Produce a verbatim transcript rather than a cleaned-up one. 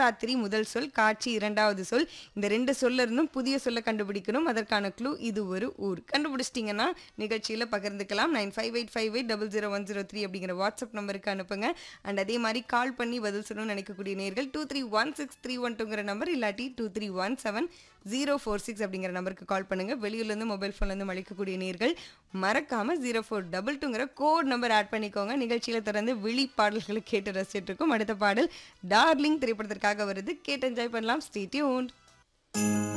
நவராத்திரி முதல் சொல், காட்சி இரண்டாவது சொல். இந்த ரெண்டு சொல்ல இருந்தும் புதிய சொல்ல கண்டுபிடிக்கணும். அதற்கான க்ளூ இது ஒரு ஊர். கண்டுபிடிச்சிட்டிங்கன்னா நிகழ்ச்சியில பகிர்ந்துக்கலாம். Nine five eight five eight double zero one zero three அப்படிங்கிற வாட்ஸ்அப் நம்பருக்கு அனுப்புங்க. அண்ட் அதே மாதிரி கால் பண்ணி பதில் சொல்லணும்னு நினைக்கக்கூடிய நேர்கள் two three one six three one டூங்கிற number இல்லாட்டி two three one seven zero four six அப்படிங்கிற நம்பருக்கு கால் பண்ணுங்க. வெளியூர்லேருந்து மொபைல் ஃபோன்லேருந்து அழைக்கக்கூடிய நேர்கள் மறக்காம zero four double டூங்கிற code number add பண்ணிக்கோங்க. நிகழ்ச்சியில தொடர்ந்து விழி பாடல்களை கேட்டு ரசிச்சுட்டு இருக்கோம். அடுத்த பாடல் டார்லிங் திரைப்படத்திற்காக வருது. கேட்டு என்ஜாய் பண்ணலாம். Stay tuned.